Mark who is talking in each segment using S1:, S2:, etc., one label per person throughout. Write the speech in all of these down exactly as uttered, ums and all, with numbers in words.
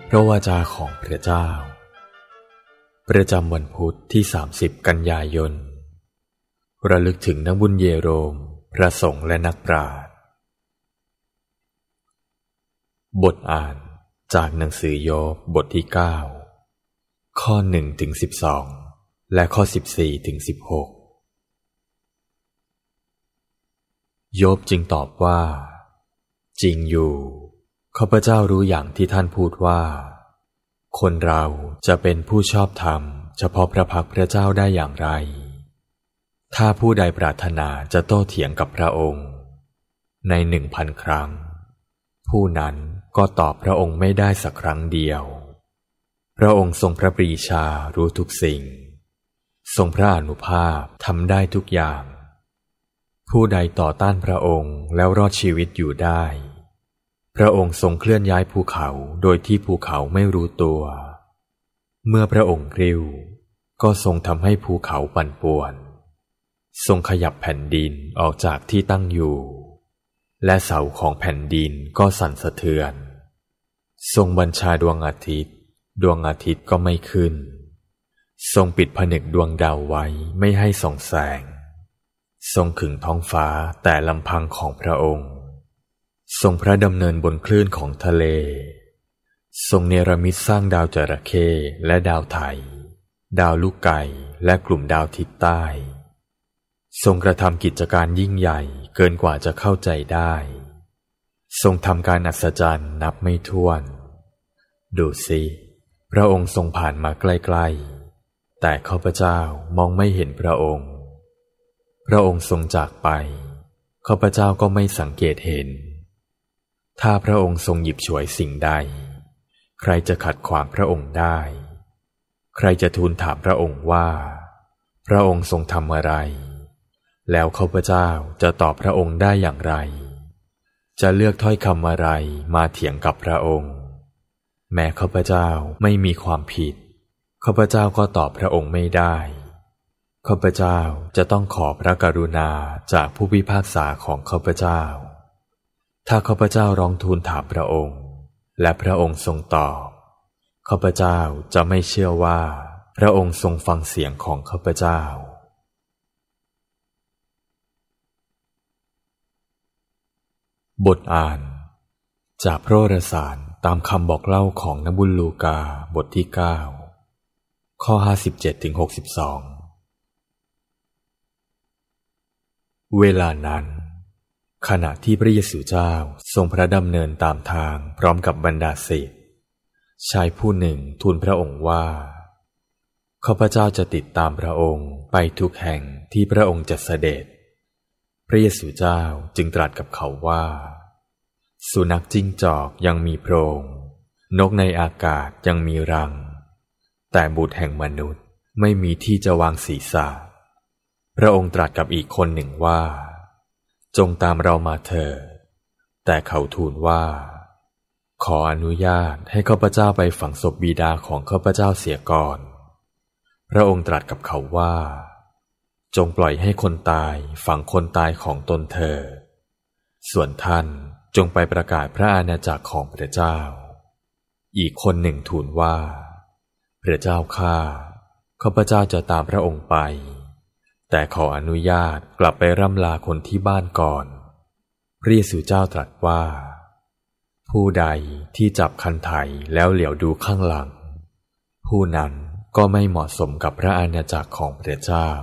S1: พระวาจาของพระเจ้าประจำวันพุธที่สามสิบกันยายนระลึกถึงนักบุญเยโรมพระสงฆ์และนักปราชญ์บทอ่านจากหนังสือโยบบทที่เก้าข้อหนึ่งถึงสิบสองและข้อสิบสี่ถึงสิบหกโยบจึงตอบว่าจริงอยู่ข้าพเจ้ารู้อย่างที่ท่านพูดว่าคนเราจะเป็นผู้ชอบธรรมเฉพาะพระพักพระเจ้าได้อย่างไรถ้าผู้ใดปรารถนาจะโต้เถียงกับพระองค์ในหนึ่งพันครั้งผู้นั้นก็ตอบพระองค์ไม่ได้สักครั้งเดียวพระองค์ทรงพระปรีชารู้ทุกสิ่งทรงพระอานุภาพทำได้ทุกอย่างผู้ใดต่อต้านพระองค์แล้วรอดชีวิตอยู่ได้พระองค์ทรงเคลื่อนย้ายภูเขาโดยที่ภูเขาไม่รู้ตัวเมื่อพระองค์กริ้วก็ทรงทำให้ภูเขาปั่นป่วนทรงขยับแผ่นดินออกจากที่ตั้งอยู่และเสาของแผ่นดินก็สั่นสะเทือนทรงบัญชาดวงอาทิตย์ดวงอาทิตย์ก็ไม่ขึ้นทรงปิดผนึกดวงดาวไว้ไม่ให้ส่องแสงทรงขึงท้องฟ้าแต่ลำพังของพระองค์ทรงพระดำเนินบนคลื่นของทะเลทรงเนรมิตสร้างดาวจระเข้และดาวไถดาวลูกไก่และกลุ่มดาวทิศใต้ทรงกระทำกิจการยิ่งใหญ่เกินกว่าจะเข้าใจได้ทรงทำการอัศจรรย์นับไม่ถ้วนดูสิพระองค์ทรงผ่านมาใกล้ๆแต่ข้าพเจ้ามองไม่เห็นพระองค์พระองค์ทรงจากไปข้าพเจ้าก็ไม่สังเกตเห็นถ้าพระองค์ทรงหยิบฉวยสิ่งใดใครจะขัดขวางพระองค์ได้ใครจะทูลถามพระองค์ว่าพระองค์ทรงทำอะไรแล้วข้าพเจ้าจะตอบพระองค์ได้อย่างไรจะเลือกถ้อยคำอะไรมาเถียงกับพระองค์แม้ข้าพเจ้าไม่มีความผิดข้าพเจ้าก็ตอบพระองค์ไม่ได้ข้าพเจ้าจะต้องขอพระกรุณาจากผู้พิพากษาของข้าพเจ้าถ้าข้าพเจ้าร้องทูลถามพระองค์และพระองค์ทรงตอบข้าพเจ้าจะไม่เชื่อว่าพระองค์ทรงฟังเสียงของข้าพเจ้าบทอ่านจากพระวารสารตามคำบอกเล่าของนักบุญลูกาบทที่เก้าข้อห้าสิบเจ็ดถึงหกสิบสองเวลานั้นขณะที่พระเยซูเจ้าทรงพระดำเนินตามทางพร้อมกับบรรดาศิษย์ชายผู้หนึ่งทูลพระองค์ว่าข้าพเจ้าจะติดตามพระองค์ไปทุกแห่งที่พระองค์จะเสด็จพระเยซูเจ้าจึงตรัสกับเขาว่าสุนัขจิ้งจอกยังมีโพรงนกในอากาศยังมีรังแต่บุตรแห่งมนุษย์ไม่มีที่จะวางศีรษะพระองค์ตรัสกับอีกคนหนึ่งว่าจงตามเรามาเถิดแต่เขาทูลว่าขออนุญาตให้ข้าพเจ้าไปฝังศพบิดาของข้าพเจ้าเสียก่อนพระองค์ตรัสกับเขาว่าจงปล่อยให้คนตายฝังคนตายของตนเถิดส่วนท่านจงไปประกาศพระอาณาจักรของพระเจ้าอีกคนหนึ่งทูลว่าพระเจ้าข้าข้าพเจ้าจะตามพระองค์ไปแต่ขออนุญาตกลับไปร่ำลาคนที่บ้านก่อนพระเยซูเจ้าตรัสว่าผู้ใดที่จับคันไถแล้วเหลียวดูข้างหลังผู้นั้นก็ไม่เหมาะสมกับพระอาณาจักรของพระเจ้า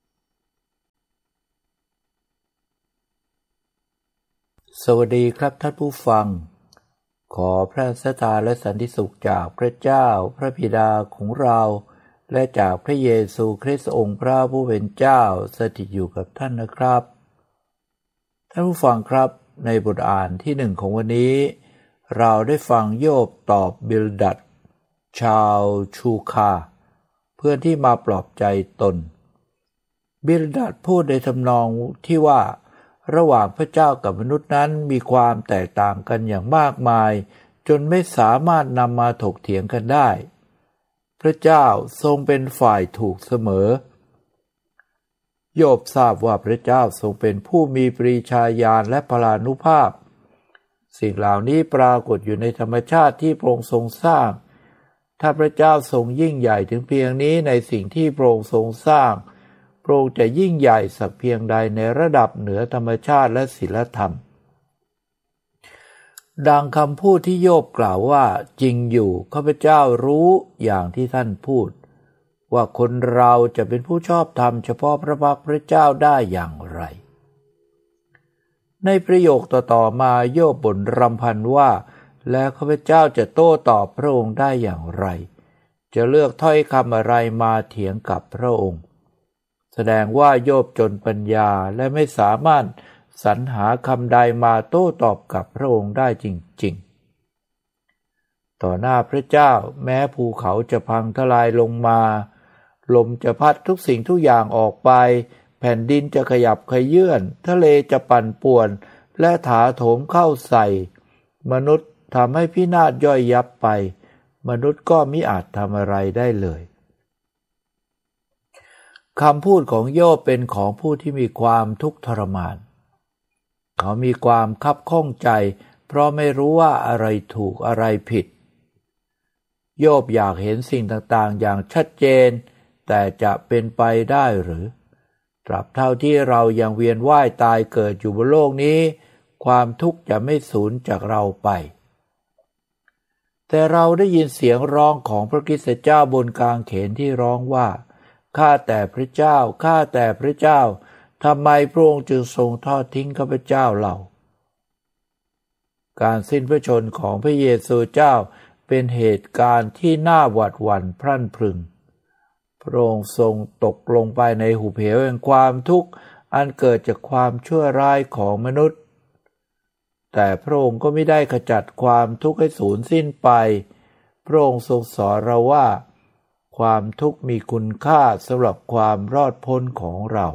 S2: สวัสดีครับท่านผู้ฟังขอพระสถานและสันติสุขจากพระเจ้าพระบิดาของเราและจากพระเยซูคริสต์องค์พระผู้เป็นเจ้าสถิตอยู่กับท่านนะครับท่านผู้ฟังครับในบทอ่านที่หนึ่งของวันนี้เราได้ฟังโยบตอบบิลดัดชาวชูคาเพื่อนที่มาปลอบใจตนบิลดัดพูดในทำนองที่ว่าระหว่างพระเจ้ากับมนุษย์นั้นมีความแตกต่างกันอย่างมากมายจนไม่สามารถนำมาถกเถียงกันได้พระเจ้าทรงเป็นฝ่ายถูกเสมอโยบทราบว่าพระเจ้าทรงเป็นผู้มีปรีชาญาณและพลานุภาพสิ่งเหล่านี้ปรากฏอยู่ในธรรมชาติที่พระองค์ทรงสร้างถ้าพระเจ้าทรงยิ่งใหญ่ถึงเพียงนี้ในสิ่งที่พระองค์ทรงสร้างพระองค์จะยิ่งใหญ่สักเพียงใดในระดับเหนือธรรมชาติและศีลธรรมดังคำพูดที่โยบกล่าวว่าจริงอยู่ข้าพเจ้ารู้อย่างที่ท่านพูดว่าคนเราจะเป็นผู้ชอบธรรมเฉพาะพระพักพระเจ้าได้อย่างไรในประโยคต่อๆมาโยบบ่นรำพันว่าแล้วข้าพเจ้าจะโต้ตอบพระองค์ได้อย่างไรจะเลือกถ้อยคำอะไรมาเถียงกับพระองค์แสดงว่าโยบจนปัญญาและไม่สามารถสรรหาคำใดมาโต้ตอบกับพระองค์ได้จริงๆต่อหน้าพระเจ้าแม้ภูเขาจะพังทลายลงมาลมจะพัดทุกสิ่งทุกอย่างออกไปแผ่นดินจะขยับขยื่นทะเลจะปั่นป่วนและถาโถมเข้าใส่มนุษย์ทำให้พินาศย่อยยับไปมนุษย์ก็มิอาจทำอะไรได้เลยคำพูดของโยบเป็นของผู้ที่มีความทุกข์ทรมานเขามีความคับข้องใจเพราะไม่รู้ว่าอะไรถูกอะไรผิดโยบอยากเห็นสิ่งต่างๆอย่างชัดเจนแต่จะเป็นไปได้หรือตราบเท่าที่เรายังเวียนว่ายตายเกิดอยู่บนโลกนี้ความทุกข์จะไม่สูญจากเราไปแต่เราได้ยินเสียงร้องของพระคริสต์เจ้าบนกางเขนที่ร้องว่าข้าแต่พระเจ้าข้าแต่พระเจ้าทำไมพระองค์จึงทรงทอดทิ้งข้าพเจ้าเราการสิ้นพระชนม์ของพระเยซูเจ้าเป็นเหตุการณ์ที่น่าหวาดหวั่นพรั่นพรึงพระองค์ทรงตกลงไปในหุบเหวแห่งความทุกข์อันเกิดจากความชั่วร้ายของมนุษย์แต่พระองค์ก็ไม่ได้ขจัดความทุกข์ให้สูญสิ้นไปพระองค์ทรงสอนเราว่าความทุกข์มีคุณค่าสำหรับความรอดพ้นของเรา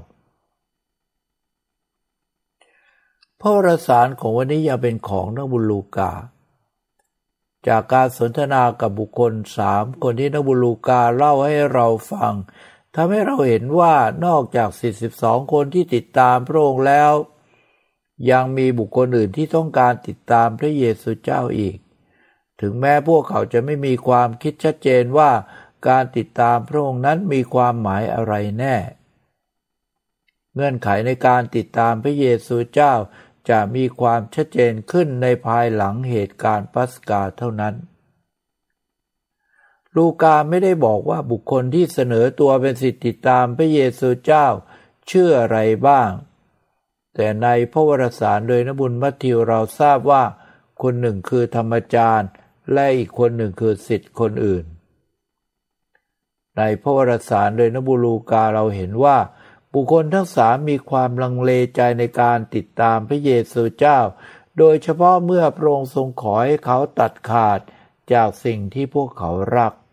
S2: พระวารสารของวันนี้ยังเป็นของนักบุญลูกาจากการสนทนากับบุคคลสามคนที่นักบุญลูกาเล่าให้เราฟังทำให้เราเห็นว่านอกจากสี่สิบสองคนที่ติดตามพระองค์แล้วยังมีบุคคลอื่นที่ต้องการติดตามพระเยซูเจ้าอีกถึงแม้พวกเขาจะไม่มีความคิดชัดเจนว่าการติดตามพระองค์นั้นมีความหมายอะไรแน่เงื่อนไขในการติดตามพระเยซูเจ้าจะมีความชัดเจนขึ้นในภายหลังเหตุการณ์ปัสกาเท่านั้นลูกาไม่ได้บอกว่าบุคคลที่เสนอตัวเป็นสิทธิติดตามพระเยซูเจ้าชื่ออะไรบ้างแต่ในพระวารสารโดยนบุญมัทธิวเราทราบว่าคนหนึ่งคือธรรมจารย์และอีกคนหนึ่งคือศิษย์คนอื่นในพระวารสารโดยนบุญลูกาเราเห็นว่าบุคคลทั้งสามมีความลังเลใจในการติดตามพระเยซูเจ้าโดยเฉพาะเมื่อพระองค์ทรงขอให้เขาตัดขาดจากสิ่งที่พวกเขารัก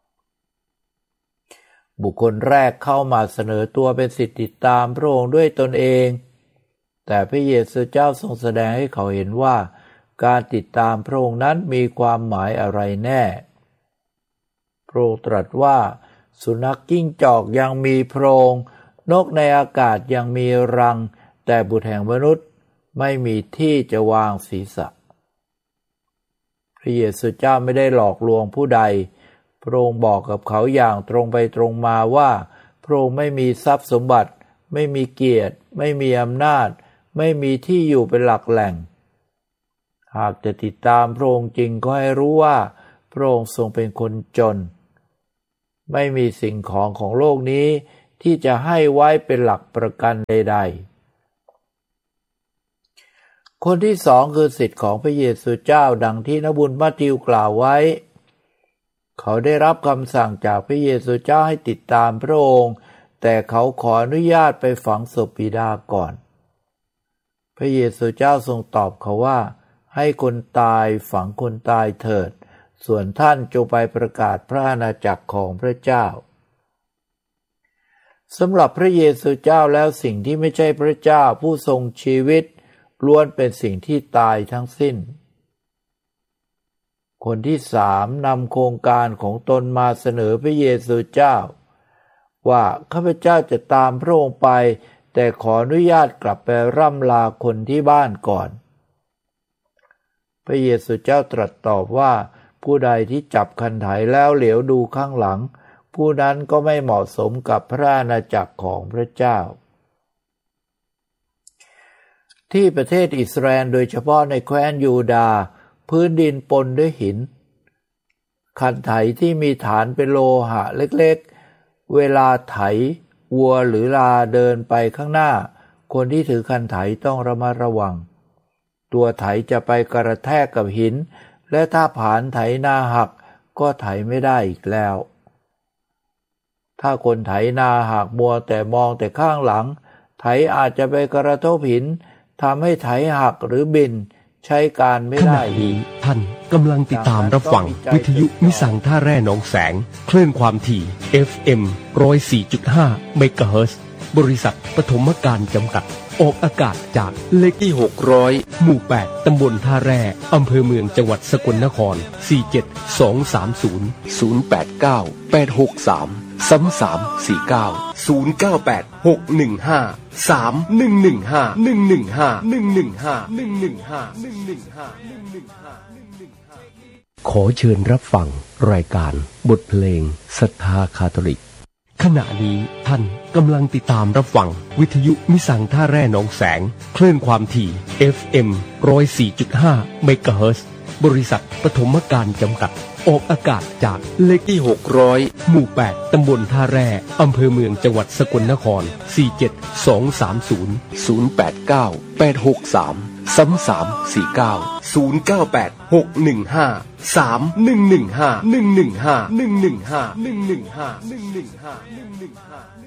S2: บุคคลแรกเข้ามาเสนอตัวเป็นสิทธิติดตามพระองค์ด้วยตนเองแต่พระเยซูเจ้าทรงแสดงให้เขาเห็นว่าการติดตามพระองค์นั้นมีความหมายอะไรแน่พระองค์ตรัสว่าสุนัขจิ้งจอกยังมีโพรงนกในอากาศยังมีรังแต่บุตรแห่งมนุษย์ไม่มีที่จะวางศีรษะพระเยซูเจ้าไม่ได้หลอกลวงผู้ใดพระองค์บอกกับเขาอย่างตรงไปตรงมาว่าพระองค์ไม่มีทรัพย์สมบัติไม่มีเกียรติไม่มีอำนาจไม่มีที่อยู่เป็นหลักแหล่งหากจะติดตามพระองค์จริงก็ให้รู้ว่าพระองค์ทรงเป็นคนจนไม่มีสิ่งของของโลกนี้ที่จะให้ไว้เป็นหลักประกันใดๆคนที่สองคือศิษย์ของพระเยซูเจ้าดังที่นบุญมัทธิวกล่าวไว้เขาได้รับคำสั่งจากพระเยซูเจ้าให้ติดตามพระองค์แต่เขาขออนุญาตไปฝังศพบิดาก่อนพระเยซูเจ้าทรงตอบเขาว่าให้คนตายฝังคนตายเถิดส่วนท่านจงไปประกาศพระอาณาจักรของพระเจ้าสำหรับพระเยซูเจ้าแล้วสิ่งที่ไม่ใช่พระเจ้าผู้ทรงชีวิตล้วนเป็นสิ่งที่ตายทั้งสิ้นคนที่สามนำโครงการของตนมาเสนอพระเยซูเจ้าว่าข้าพเจ้าจะตามพระองค์ไปแต่ขออนุญาตกลับไปร่ำลาคนที่บ้านก่อนระเยซูเจ้าตรัสตอบว่าผู้ใดที่จับคันไถแล้วเหลียวดูข้างหลังผู้นั้นก็ไม่เหมาะสมกับพระอาณาจักรของพระเจ้าที่ประเทศอิสราเอลโดยเฉพาะในแคว้นยูดาห์พื้นดินปนด้วยหินคันไถที่มีฐานเป็นโลหะเล็กๆเวลาไถวัวหรือลาเดินไปข้างหน้าคนที่ถือคันไถต้องระมัดระวังตัวไถจะไปกระแทกกับหินและถ้าผานไถนาหักก็ไถไม่ได้อีกแล้วถ้าคนไถนาหักมัวแต่มองแต่ข้างหลังไถอาจจะไปกระทบหินทำให้ไถหักหรือบินใช้การไม่ได้อีก
S3: ท่านกำลังติดตามรับฟังวิทยุมิสังท่าแร่หนองแสงคลื่นความถี่ เอฟ เอ็ม หนึ่งร้อยสี่จุดห้า เมกะเฮิรตซ์บริษัทปฐมการจำกัดออกอากาศจากเลขที่หกร้อยหมู่แปดตำบลท่าแร่อำเภอเมืองจังหวัดสกลนครสี่ เจ็ด สอง สาม ศูนย์ ศูนย์ แปด เก้า แปด หก สาม สาม สาม สี่ เก้า ศูนย์ เก้า แปด หก หนึ่ง ห้า สาม หนึ่ง หนึ่ง ห้า หนึ่ง หนึ่ง ห้า หนึ่ง หนึ่ง ห้า หนึ่ง หนึ่ง ห้า หนึ่ง หนึ่ง ห้า หนึ่ง หนึ่ง ห้า หนึ่ง หนึ่ง ห้าขอเชิญรับฟังรายการบทเพลงศรัทธาคาทอลิกขณะนี้ท่านกำลังติดตามรับฟังวิทยุมิสังท่าแร่หนองแสงคลื่นความถี่ เอฟ เอ็ม หนึ่งร้อยสี่จุดห้า เมกะเฮิรตซ์บริษัทปฐมการจำกัดออกอากาศจากเลขที่หกร้อยหมู่แปดตำบลท่าแร่อำเภอเมืองจังหวัดสกลนครสี่ เจ็ด สอง สาม ศูนย์ ศูนย์ แปด เก้า แปด หก สาม สาม สาม สี่ เก้า ศูนย์ เก้า แปด หก หนึ่ง ห้า สาม หนึ่ง หนึ่ง ห้า หนึ่ง หนึ่ง ห้า หนึ่ง หนึ่ง ห้า หนึ่ง หนึ่ง ห้า หนึ่ง หนึ่ง ห้า หนึ่ง หนึ่ง ห้า